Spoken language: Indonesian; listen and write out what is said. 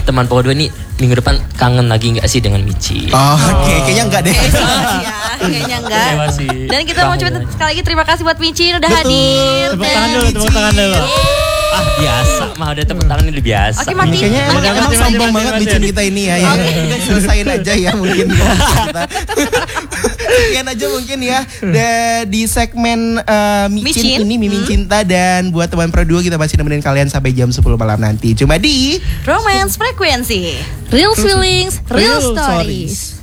teman Power 2 ini minggu depan kangen lagi nggak sih dengan Michi? Oke, kayaknya enggak deh. Kayaknya enggak. Dan kita mau coba sekali lagi terima kasih buat Michi udah Betul. hadir. Tepuk tangan dulu. Biasa, mah udah tepuk tangan ini udah biasa. Oke, mati. Kayaknya emang sombong banget Micin kita ini ya. Udah selesain aja ya mungkin kita. Sekian aja mungkin ya di segmen Micin ini Mimin Cinta, dan buat teman Pro 2 kita masih nemenin kalian sampai jam 10 malam nanti. Cuma di Romance Frekuensi. Real feelings, real stories.